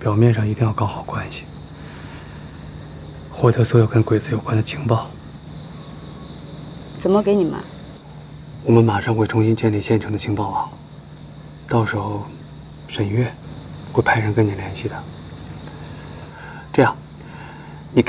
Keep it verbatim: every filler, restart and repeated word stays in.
表面上一定要搞好关系，获得所有跟鬼子有关的情报。 怎么给你们？ 我们马上会重新建立县城的情报网，到时候沈月会派人跟你联系的。这样，